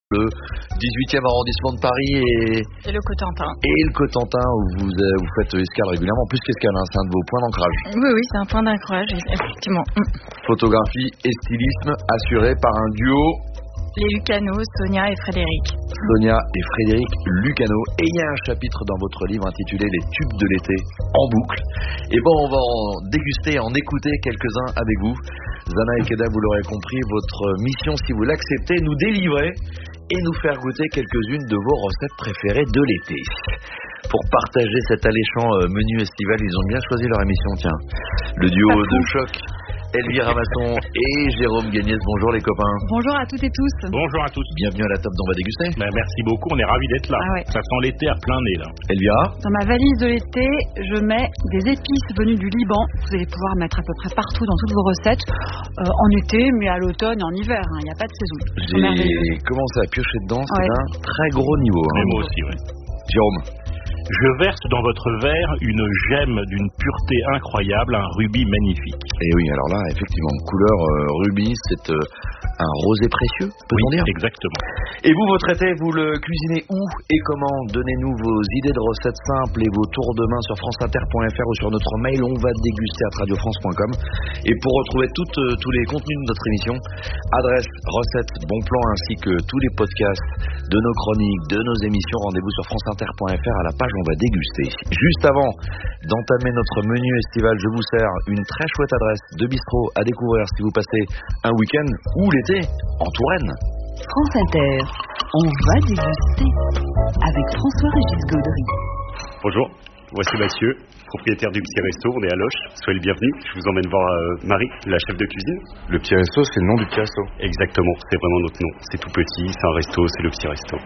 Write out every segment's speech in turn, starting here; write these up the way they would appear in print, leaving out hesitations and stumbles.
Le 18e arrondissement de Paris et le Cotentin. Et le Cotentin où vous faites escale régulièrement, plus qu'escale, c'est un de vos points d'ancrage. Oui, c'est un point d'ancrage, effectivement. Photographie et stylisme assuré par un duo. Les Lucano, Sonia et Frédéric. Sonia et Frédéric Lucano. Et il y a un chapitre dans votre livre intitulé Les tubes de l'été en boucle. Et bon, on va en déguster, en écouter quelques-uns avec vous. Zana Ekeda, vous l'aurez compris, votre mission, si vous l'acceptez, nous délivrer et nous faire goûter quelques-unes de vos recettes préférées de l'été. Pour partager cet alléchant menu estival, ils ont bien choisi leur émission, tiens. Le duo de choc, Elvira Masson et Jérôme Gagnès. Bonjour les copains. Bonjour à toutes et tous. Bonjour à tous. Bienvenue à la table d'On va déguster. Merci beaucoup, on est ravis d'être là. Ça sent l'été à plein nez là. Elvira. Dans ma valise de l'été, je mets des épices venues du Liban. Vous allez pouvoir mettre à peu près partout dans toutes vos recettes. En été, mais à l'automne et en hiver, il n'y a pas de saison. J'ai commencé à piocher dedans, c'est d'un très gros niveau. Et moi aussi, oui. Jérôme. Je verse dans votre verre une gemme d'une pureté incroyable, un rubis magnifique. Et oui, alors là, effectivement, couleur rubis, c'est un rosé précieux, peut-on dire ? Exactement. Et vous, votre été, vous le cuisinez où et comment ? Donnez-nous vos idées de recettes simples et vos tours de main sur franceinter.fr ou sur notre mail on va déguster à radiofrance.com. Et pour retrouver tous les contenus de notre émission, adresse, recettes, bons plans ainsi que tous les podcasts de nos chroniques, de nos émissions, rendez-vous sur franceinter.fr à la page on va déguster. Juste avant d'entamer notre menu estival, je vous sers une très chouette adresse de bistrot à découvrir si vous passez un week-end ou l'été en Touraine. France Inter, on va déguster avec François-Régis Gaudry. Bonjour, voici Mathieu, propriétaire du Petit Resto, on est à Loches, soyez le bienvenu. Je vous emmène voir Marie, la chef de cuisine. Le Petit Resto, c'est le nom du Petit Resto. Exactement, c'est vraiment notre nom. C'est tout petit, c'est un resto, c'est le Petit Resto.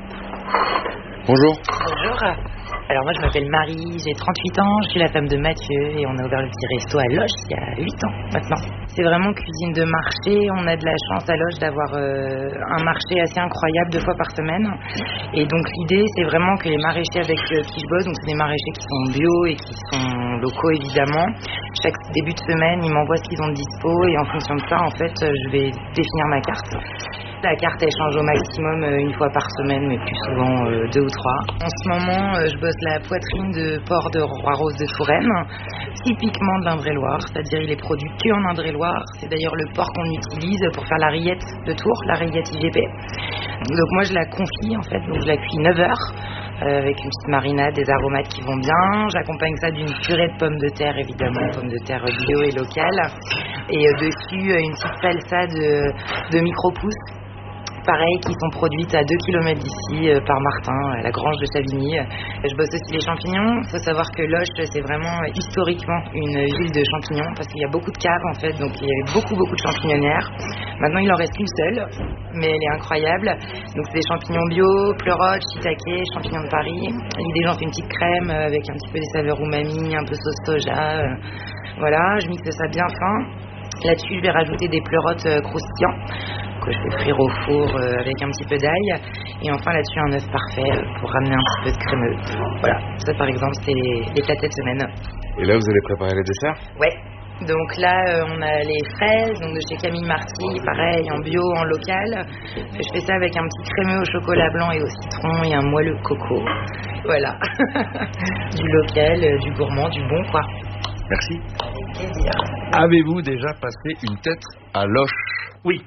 Bonjour. Bonjour. Alors moi je m'appelle Marie, j'ai 38 ans, je suis la femme de Mathieu et on a ouvert le Petit Resto à Loches il y a 8 ans maintenant. C'est vraiment cuisine de marché, on a de la chance à Loches d'avoir un marché assez incroyable 2 fois par semaine. Et donc l'idée c'est vraiment que les maraîchers avec qui je bosse, donc c'est des maraîchers qui sont bio et qui sont locaux évidemment. Chaque début de semaine ils m'envoient ce qu'ils ont de dispo et en fonction de ça en fait je vais définir ma carte. La carte elle change au maximum une fois par semaine, mais plus souvent 2 ou 3. En ce moment, je bosse la poitrine de porc de Roi-Rose de Touraine, typiquement de l'Indre-et-Loire, c'est-à-dire il est produit que en Indre-et-Loire. C'est d'ailleurs le porc qu'on utilise pour faire la rillette de Tours, la rillette IGP. Donc moi je la confie en fait, donc je la cuis 9 heures. Avec une petite marinade, des aromates qui vont bien. J'accompagne ça d'une purée de pommes de terre, évidemment, pommes de terre bio et locales. Et dessus, une petite salsa de micro-pousses. Pareil, qui sont produites à 2 km d'ici par Martin, à la grange de Chavigny. Je bosse aussi les champignons. Il faut savoir que Loches, c'est vraiment historiquement une ville de champignons parce qu'il y a beaucoup de caves en fait, donc il y avait beaucoup de champignonnaires. Maintenant, il en reste une seule, mais elle est incroyable. Donc c'est des champignons bio, pleurotes, shiitake, champignons de Paris. L'idée, j'en fais une petite crème avec un petit peu des saveurs umami, un peu sauce soja. Voilà, je mixe ça bien fin. Là-dessus, je vais rajouter des pleurotes croustillants que je vais frire au four avec un petit peu d'ail. Et enfin, là-dessus, un œuf parfait pour ramener un petit peu de crémeux. Voilà, ça par exemple, c'est les plats de cette semaine. Et là, vous allez préparer les desserts ? Ouais. Donc là, on a les fraises, donc de chez Camille Marty, pareil, en bio, en local. Je fais ça avec un petit crémeux au chocolat blanc et au citron et un moelleux coco. Voilà. Du local, du gourmand, du bon, quoi. Merci. Avec plaisir. Avez-vous déjà passé une tête à Loches ? Oui.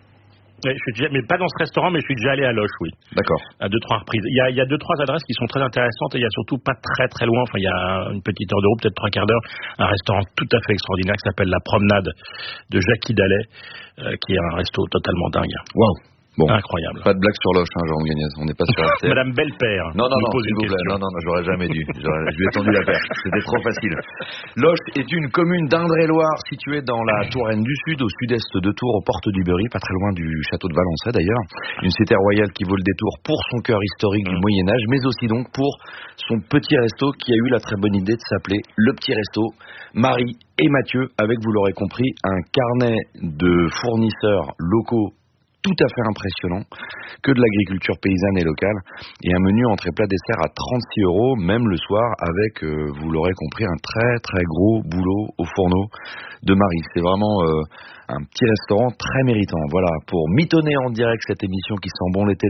Mais pas dans ce restaurant, mais je suis déjà allé à Loches, oui. D'accord. À 2-3 reprises. Il y a 2-3 adresses qui sont très intéressantes et il y a surtout pas très loin, enfin il y a une petite heure de route, peut-être 3 quarts d'heure, un restaurant tout à fait extraordinaire qui s'appelle La Promenade de Jackie Dallet, qui est un resto totalement dingue. Waouh. Bon, incroyable. Pas de blague sur Loches, Jérôme Gagnès, on n'est pas sur RTL. Madame Belle-Père. Non, s'il vous plaît. Non, j'aurais jamais dû. Je lui ai tendu la perche. C'était trop facile. Loches est une commune d'Indre-et-Loire située dans la Touraine du Sud, au sud-est de Tours, aux portes du Berry, pas très loin du château de Valençay d'ailleurs. Une cité royale qui vaut le détour pour son cœur historique du Moyen-Âge, mais aussi donc pour son petit resto qui a eu la très bonne idée de s'appeler Le Petit Resto. Marie et Mathieu, avec, vous l'aurez compris, un carnet de fournisseurs locaux tout à fait impressionnant, que de l'agriculture paysanne et locale, et un menu entrée plat dessert à 36 €, même le soir, avec, vous l'aurez compris, un très gros boulot au fourneau de Marie. C'est vraiment un petit restaurant très méritant. Voilà, pour mitonner en direct cette émission qui sent bon l'été